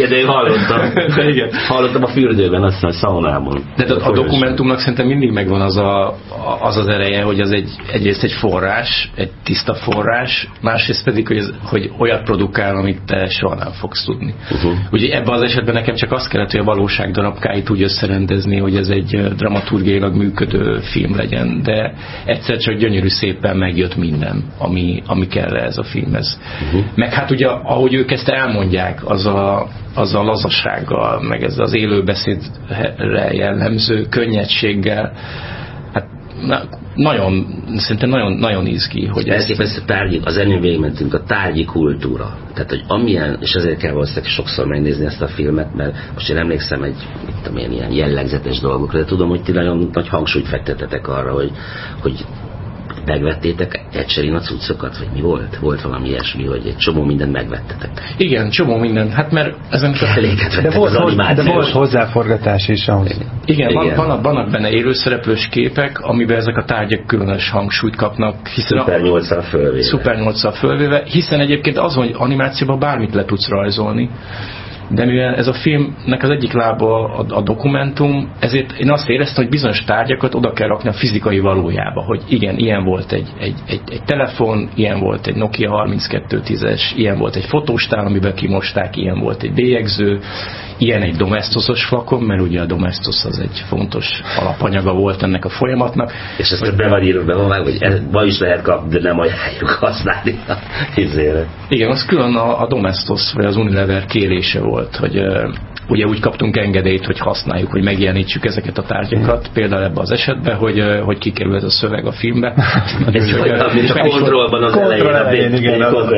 Igen, de én hallottam a fürdőben, azt hiszem, a szaunában. De a dokumentumnak szerintem mindig megvan az ereje, hogy az egyrészt egy forrás, egy tiszta forrás, másrészt pedig, hogy olyat produkál, amit te soha nem fogsz tudni. Ugye ebben az esetben nekem csak azt kellett, hogy a valóság darabkáit úgy összerendezni, hogy ez egy dramaturgiailag működő film legyen, de egyszer csak gyönyörű szépen megjött minden, ami kell ez a filmhez. Meg hát ugye, ahogy ők ezt elmondják, az a lazasággal, meg ez az élőbeszédre jellemző könnyedséggel, hát szerintem nagyon izgi, hogy ezt az ennél végigmentünk, a tárgyi kultúra. Tehát, hogy amilyen, és ezért kell valószínűleg sokszor megnézni ezt a filmet, mert most én emlékszem ilyen jellegzetes dolgokra, de tudom, hogy ti nagyon nagy hangsúlyt fektetetek arra, hogy megvettétek Ecserin a cuccokat, vagy mi volt? Volt valami ilyesmi, hogy egy csomó mindent megvettetek. Igen, csomó minden. Hát mert ezen de volt hozzáforgatás is ahhoz. Igen. Vannak benne élőszereplős képek, amiben ezek a tárgyak különös hangsúlyt kapnak. Szuper 8-szal fölvéve. Hiszen egyébként az, hogy animációban bármit le tudsz rajzolni, de mivel ez a filmnek az egyik lába a dokumentum, ezért én azt éreztem, hogy bizonyos tárgyakat oda kell rakni a fizikai valójába, hogy igen, ilyen volt egy telefon, ilyen volt egy Nokia 3210-es, ilyen volt egy fotóstál, amiben kimosták, ilyen volt egy bélyegző, ilyen egy domesztosos flakon, mert ugye a domesztos az egy fontos alapanyaga volt ennek a folyamatnak. És ezt be van írva, hogy ma is lehet kapni, de nem ajánljuk használni a izére. Igen, az külön a domestos, vagy az Unilever kérése volt, hogy ugye úgy kaptunk engedélyt, hogy használjuk, hogy megjelenítsük ezeket a tárgyakat, például ebben az esetben, hogy kikerül ez a szöveg a filmbe. És a kontrollban az elején. Igen,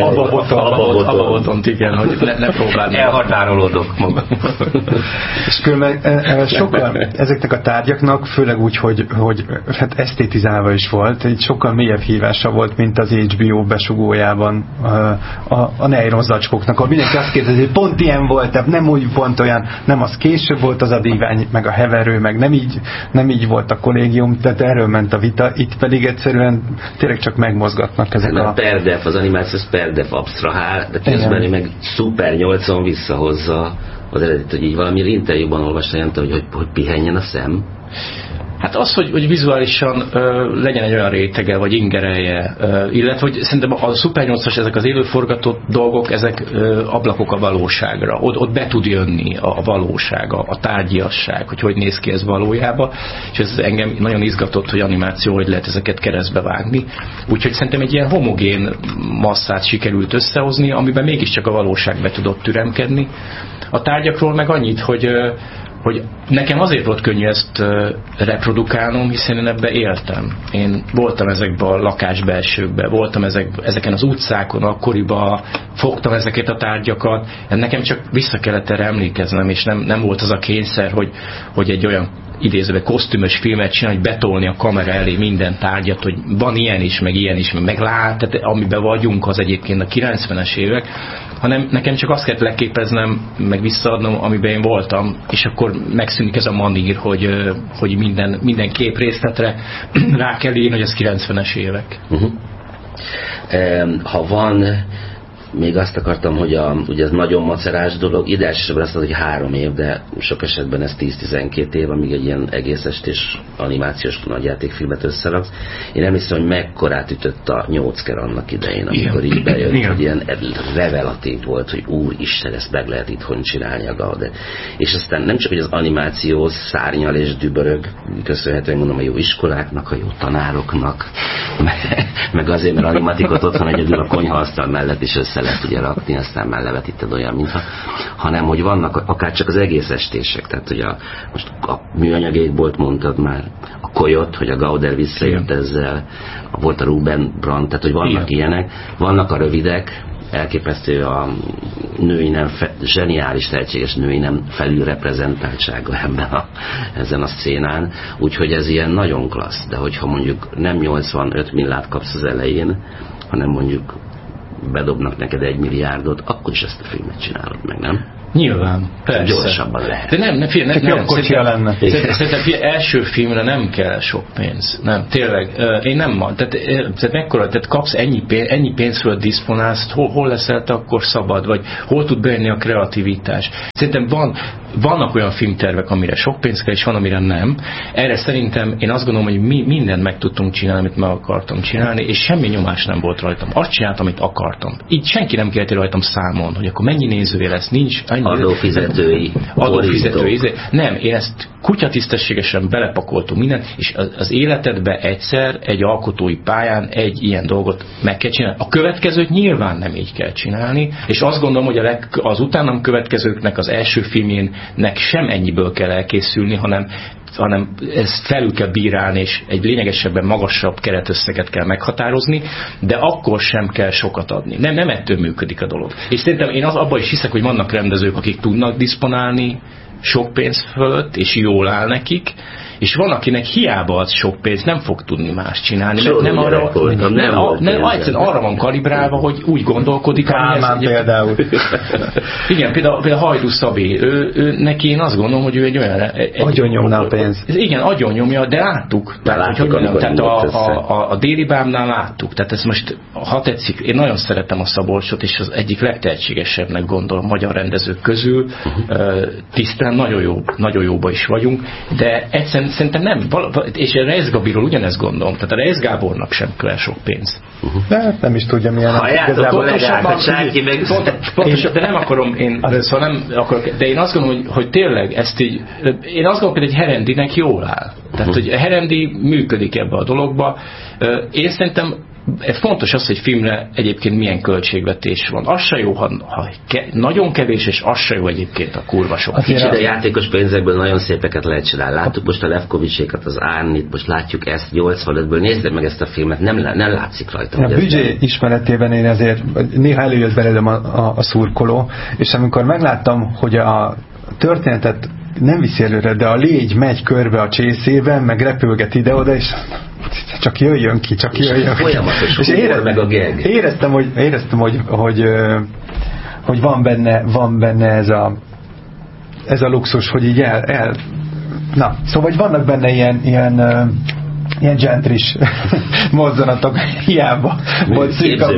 abba botont, igen, hogy ne próbálni. Elhatárolódok maga. És különben sokkal ezeknek a tárgyaknak, főleg úgy, hogy hát esztétizálva is volt, egy sokkal mélyebb hívása volt, mint az HBO besugójában a Neyron zacskóknak, ahol mindenki azt kérdezi, hogy pont ilyen volt, tehát nem úgy pont olyan, nem az később volt az a divány, meg a heverő, meg nem így volt a kollégium, tehát erről ment a vita, itt pedig egyszerűen tényleg csak megmozgatnak ezek a... Perdef, az animáció perdef absztrahál, de közben meg szuper 8-on visszahozza az eredet, hogy így valami interjúban olvastam, hogy pihenjen a szem. Hát az, hogy vizuálisan legyen egy olyan rétege, vagy ingerelje, illetve, hogy szerintem a Super 8-as, ezek az élőforgatott dolgok, ezek ablakok a valóságra. Ott be tud jönni a valóság, a tárgyiasság, hogy néz ki ez valójában, és ez engem nagyon izgatott, hogy animáció, hogy lehet ezeket keresztbe vágni. Úgyhogy szerintem egy ilyen homogén masszát sikerült összehozni, amiben mégiscsak a valóság be tudott türemkedni. A tárgyakról meg annyit, hogy nekem azért volt könnyű ezt reprodukálnom, hiszen én ebbe éltem. Én voltam ezekben a lakásbelsőkben, voltam ezeken az utcákon, akkoriban fogtam ezeket a tárgyakat. Nekem csak vissza kellett erre emlékeznem, és nem volt az a kényszer, hogy egy olyan idézőben kosztümös filmet csinálni, hogy betolni a kamera elé minden tárgyat, hogy van ilyen is, meg lát, tehát amiben vagyunk, az egyébként a 90-es évek, hanem nekem csak azt kellett leképeznem, meg visszaadnom, amiben én voltam, és akkor megszűnik ez a manír, hogy minden kép részletre rá kell írni, hogy ez 90-es évek. Ha van, még azt akartam, hogy ugye ez nagyon macerás dolog, ideálisan azt mondod, hogy 3 év, de sok esetben ez 10-12 év, amíg egy ilyen egész estés animációs nagyjátékfilmet összeraksz. Én emlékszem, hogy mekkorát ütött a Nyócker annak idején, amikor így bejött, hogy ilyen revelatív volt, hogy úristen, ezt meg lehet itthon csinálni a Gauder. És aztán nem csak, hogy az animáció szárnyal és dübörög, köszönhetően mondom a jó iskoláknak, a jó tanároknak, meg azért, mert animatikot otthon egyedül a konyhaasztal mellett is össze lehet ugye rakni, aztán már levetíted olyan, mintha, hanem, hogy vannak akár csak az egész estések, tehát, hogy most a műanyag égbolt mondtad már, a Koyot, hogy a Gauder visszajött ezzel, volt a Ruben Brandt, tehát, hogy vannak ilyenek, vannak a rövidek, elképesztő a női nem, zseniális, tehetséges női nem felülreprezentáltsága ezen a szcénán, úgyhogy ez ilyen nagyon klassz, de hogyha mondjuk nem 85 millát kapsz az elején, hanem mondjuk bedobnak neked 1 milliárdot, akkor is ezt a filmet csinálod meg, nem? Nyilván, persze. Gyorsabban lehet. De nem jobb kocsia lenne. Szerintem első filmre nem kell sok pénz. Nem, tényleg. Én nem van. Tehát kapsz ennyi pénzről disponálsz, hol leszel te akkor szabad, vagy hol tud bejönni a kreativitás. Szerintem vannak olyan filmtervek, amire sok pénz kell, és van, amire nem. Erre szerintem én azt gondolom, hogy mi mindent meg tudtunk csinálni, amit meg akartam csinálni, és semmi nyomás nem volt rajtam. Azt csináltam, amit akartam. Így senki nem kérte rajtam számon, hogy akkor mennyi nézője lesz, nincs. Adófizetői. Nem, én ezt kutyatisztességesen belepakoltunk mindent, és az életedbe egyszer egy alkotói pályán egy ilyen dolgot meg kell csinálni. A következőt nyilván nem így kell csinálni, és azt gondolom, hogy az utánam következőknek az első filmjének sem ennyiből kell elkészülni, hanem ezt felül kell bírálni, és egy lényegesebben magasabb keretösszeget kell meghatározni, de akkor sem kell sokat adni. Nem ettől működik a dolog. És szerintem én abban is hiszek, hogy vannak rendezők, akik tudnak disponálni sok pénz fölött, és jól áll nekik, és van, akinek hiába ad sok pénz, nem fog tudni más csinálni, mert nem arra van kalibrálva, hogy úgy gondolkodik, Kálmán például. Igen, például Hajdú Szabi, neki én azt gondolom, hogy ő egy olyan... Agyonnyomná a pénz. Igen, agyonnyomja, de láttuk. Tehát a Déli Bábnál láttuk. Tehát ezt most, ha tetszik, én nagyon szeretem a Szabolcsot, és az egyik legtehetségesebbnek gondolom magyar rendezők közül. Tisztán, nagyon jóba is vagyunk, de egyszerűen szerintem nem, és a Reisz Gabiról ugyanezt gondolom, tehát a Reisz Gábornak sem kell sok pénz. De nem is tudja milyen. De nem akarom de én azt gondolom, hogy tényleg ezt így, én azt gondolom, hogy egy Herendinek jól áll. Tehát, hogy a Herendi működik ebbe a dologba. Én szerintem fontos az, hogy filmre egyébként milyen költségvetés van. Az se jó, ha nagyon kevés, és az se jó egyébként a kurva sok. Kicsit a játékos pénzekből nagyon szépeket lehet csinálni. Láttuk most a Lefkovicsékat, az Árnit, most látjuk ezt 85-ből. Nézzed meg ezt a filmet, nem látszik rajta. A büdzsé ismeretében én ezért néha előjött belőlem a szurkoló, és amikor megláttam, hogy a történetet nem viszi előre, de a légy megy körbe a csészében, meg repülget ide-oda, és csak jöjjön ki. És éreztem, hogy van benne ez a luxus, hogy így na, szóval vannak benne ilyen gentris mozzanatok, hiába volt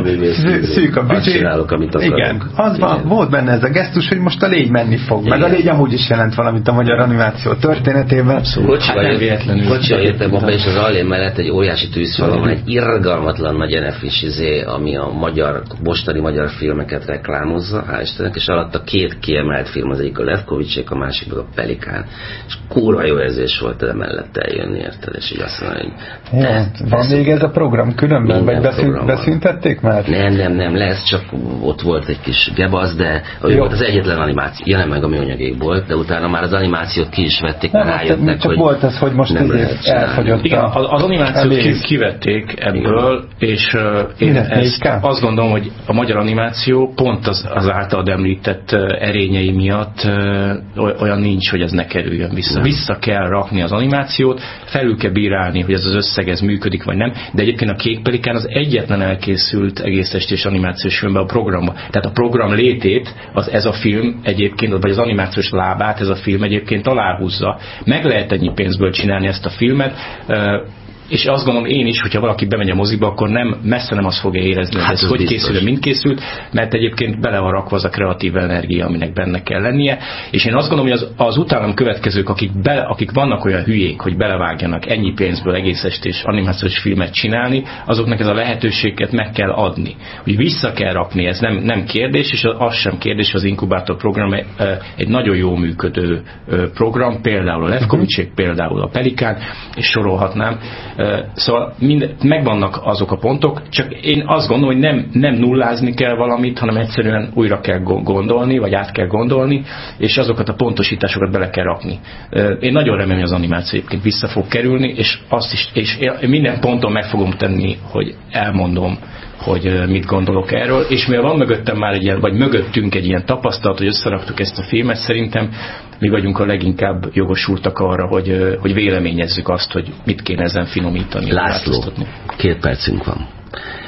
szűk a büdzsé. Igen, volt benne ez a gesztus, hogy most a légy menni fog. Igen. Meg a légy amúgy is jelent valamit a magyar animáció történetében. Kocsival értem abban, és az Allén mellett egy óriási tűzfal, van egy irgalmatlan nagy NF-is ami a mostani magyar filmeket reklámozza, hál' Istennek, és alatt a két kiemelt film, az egyik a Lefkovicsék, a másik a Pelikán. És kurva jó érzés volt mellett eljönni, érted, és így azt mondani, van még ez a program különben, vagy beszüntették már? Nem, lesz, csak ott volt egy kis gebasz, de volt az egyetlen animáció, jelen meg a műanyagékból, de utána már az animációt ki is vették, mert rájöttek, csak volt az, hogy most elfogyott. Igen, az animációt kivették ebből, és én azt gondolom, hogy a magyar animáció pont az általad említett erényei miatt olyan nincs, hogy ez ne kerüljön vissza. Vissza kell rakni az animációt, felül kell bírálni, hogy ez az összeg ez működik vagy nem, de egyébként a Kék Pelikán az egyetlen elkészült egész estés animációs filmben a programba. Tehát a program létét ez a film egyébként, vagy az animációs lábát ez a film egyébként aláhúzza. Meg lehet ennyi pénzből csinálni ezt a filmet, és azt gondolom én is, hogyha valaki bemegy a moziba, akkor messze nem azt fogja érezni, hogy ez hogy készül, mint készült, mert egyébként bele van rakva az a kreatív energia, aminek benne kell lennie, és én azt gondolom, hogy az utánam következők, akik vannak olyan hülyék, hogy belevágjanak ennyi pénzből egész estés animációs filmet csinálni, azoknak ez a lehetőséget meg kell adni. Hogy vissza kell rakni, ez nem kérdés, és az sem kérdés, az inkubátor program egy nagyon jó működő program, például a Lefkovicsék, például a Pelikán, és sorolhatnám. Szóval megvannak azok a pontok, csak én azt gondolom, hogy nem nullázni kell valamit, hanem egyszerűen újra kell gondolni, vagy át kell gondolni, és azokat a pontosításokat bele kell rakni. Én nagyon remélem, hogy az animáció egyébként vissza fog kerülni, és én minden ponton meg fogom tenni, hogy elmondom, hogy mit gondolok erről, és mivel van mögöttem már egy ilyen, vagy mögöttünk egy ilyen tapasztalat, hogy összeraktuk ezt a filmet, szerintem mi vagyunk a leginkább jogosultak arra, hogy véleményezzük azt, hogy mit kéne ezen finomítani. László, 2 percünk van.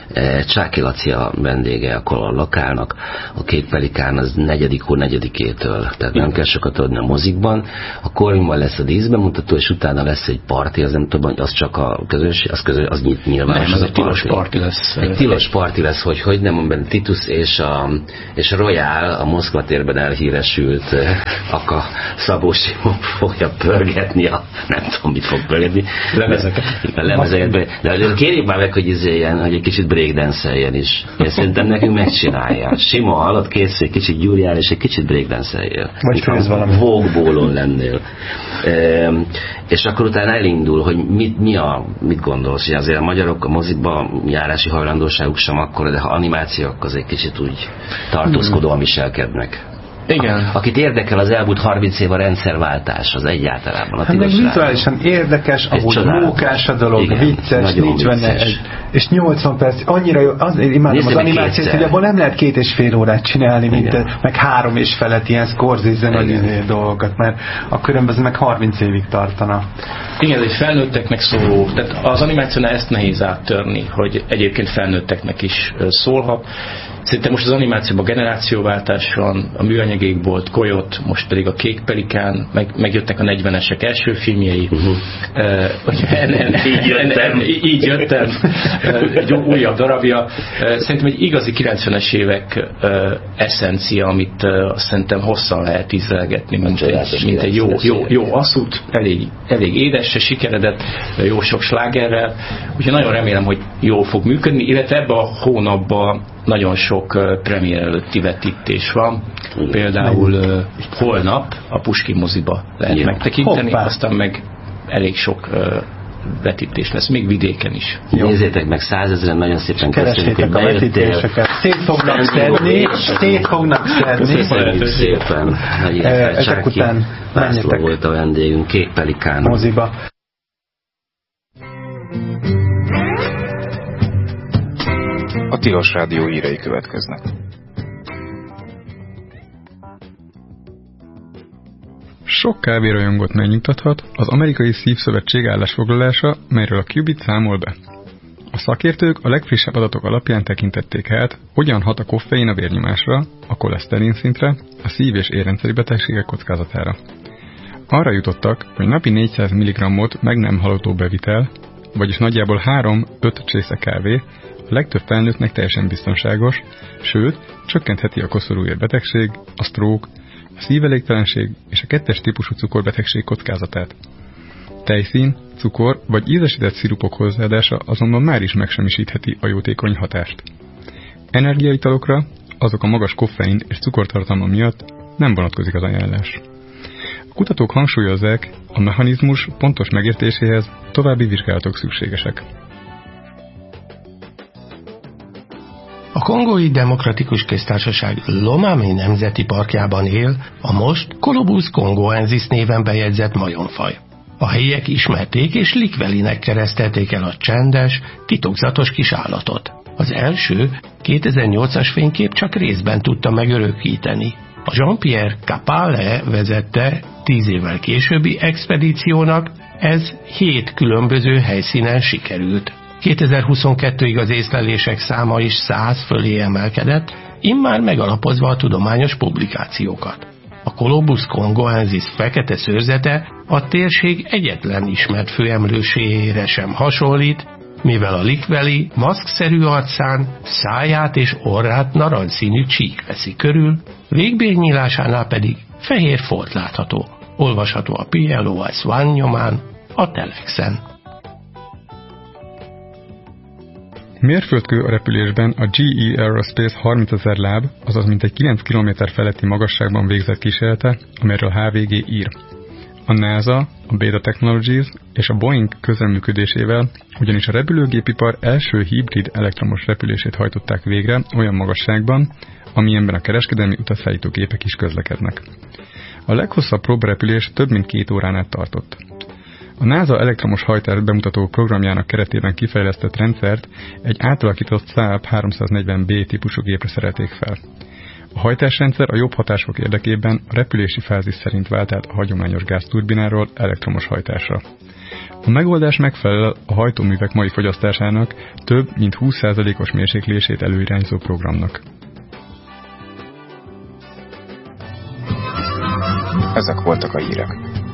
Csáki Laci a vendége a Color Lokálnak, a Kék Pelikán az 4.4-től, tehát nem kell sokat adni a mozikban. A Corvinban lesz a díszbemutató, és utána lesz egy parti, az nem tudom, hogy az csak a közönség, az nyilván. Nem, ez egy tilos parti lesz. Egy tilos parti lesz, hogy nem, amiben Titus és a Royal, a Moszkva térben elhíresült Aka Szabó Simon fogja pörgetni nem tudom, mit fog pörgetni. Lemezeket. De kérjük már meg, hogy hogy egy kicsit breakdance-eljen is. Én szerintem nekünk megcsinálja. Sima halott, kész, egy kicsit gyúrjál, és egy kicsit breakdance-eljél. Vagy főz valami. Vogue-bólon lennél. És akkor utána elindul, hogy mit gondolsz, hogy azért a magyarok a mozikba járási hajlandóságuk sem akkora, de ha animációk az egy kicsit úgy tartózkodóan viselkednek. Igen. Akit érdekel az elmúlt 30 év a rendszerváltás, az egyáltalában. Hát meg vizuálisan érdekes, ahogy mókás a dolog, igen, vicces, nincs benne és 80 perc, annyira jó, azért imádom az animációt, hogy abban nem lehet 2,5 órát csinálni, mint meg 3 és felett ilyen Scorsese nagy dolgokat, mert a különböző meg 30 évig tartana. Igen, ez egy felnőtteknek szóló, tehát az animációnál ezt nehéz áttörni, hogy egyébként felnőtteknek is szólhat. Szerintem most az animációban generációváltás van, a műanyagék volt, Coyote, most pedig a Kék Pelikán, megjöttek a 40-esek első filmjei. Így jöttem. Egy újabb darabja. Szerintem egy igazi 90-es évek eszencia, amit szerintem hosszan lehet ízlelgetni, mint egy jó asszút, elég édes, sikeredett, jó sok slágerrel. Úgyhogy nagyon remélem, hogy jól fog működni, illetve ebben a hónapban nagyon sok premier előtti vetítés van. Például holnap a Puskin moziba lehet megtekinteni, aztán meg elég sok vetítés lesz, még vidéken is. Nézzétek meg, 100 000-en nagyon szépen köszönjük, hogy a vetítéseket. Szét fognak szedni. Köszönjük szépen. Ezek után László volt a vendégünk, Kék Pelikán moziba. A Tilos Rádió hírei következnek. Sok kávérajongót megnyugtathat az Amerikai Szívszövetség állásfoglalása, melyről a Qubit számol be. A szakértők a legfrissebb adatok alapján tekintették át, hogyan hat a koffein a vérnyomásra, a koleszterin szintre, a szív- és érrendszeri betegségek kockázatára. Arra jutottak, hogy napi 400 mg-ot meg nem halogató bevitel, vagyis nagyjából 3-5 csésze kávé, a legtöbb felnőttnek teljesen biztonságos, sőt, csökkentheti a koszorúérbetegség, a stroke, a szívelégtelenség és a 2-es típusú cukorbetegség kockázatát. Tejszín, cukor vagy ízesített szirupok hozzáadása azonban már is megsemmisítheti a jótékony hatást. Energiaitalokra, azok a magas koffein és cukortartalma miatt nem vonatkozik az ajánlás. A kutatók hangsúlyozzák, a mechanizmus pontos megértéséhez további vizsgálatok szükségesek. A Kongói Demokratikus Köztársaság Lomami Nemzeti Parkjában él a most Colobus congoensis néven bejegyzett majomfaj. A helyiek ismerték és Likvelinek keresztelték el a csendes, titokzatos kis állatot. Az első 2008-as fénykép csak részben tudta megörökíteni. A Jean-Pierre Capale vezette 10 évvel későbbi expedíciónak ez 7 különböző helyszínen sikerült. 2022-ig az észlelések száma is 100 fölé emelkedett, immár megalapozva a tudományos publikációkat. A Colobus congoensis fekete szőrzete a térség egyetlen ismert főemlőséjére sem hasonlít, mivel a likveli maszkszerű arcán száját és orrát narancsszínű csík veszi körül, végbélnyílásánál pedig fehér folt látható, olvasható a PLOS One nyomán, a Telexen. Mérföldkő a repülésben a GE Aerospace 30 000 láb, azaz mintegy 9 km feletti magasságban végzett kísérlete, amelyről HVG ír. A NASA, a Beta Technologies és a Boeing közreműködésével ugyanis a repülőgépipar első hibrid elektromos repülését hajtották végre olyan magasságban, amilyenben a kereskedelmi utasszállító gépek is közlekednek. A leghosszabb próbarepülés több mint 2 órán át tartott. A NASA elektromos hajtást bemutató programjának keretében kifejlesztett rendszert egy átalakított Saab 340B típusú gépre szerelték fel. A hajtásrendszer a jobb hatások érdekében a repülési fázis szerint vált át a hagyományos gázturbináról elektromos hajtásra. A megoldás megfelel a hajtóművek mai fogyasztásának több mint 20%-os mérséklését előirányzó programnak. Ezek voltak a hírek.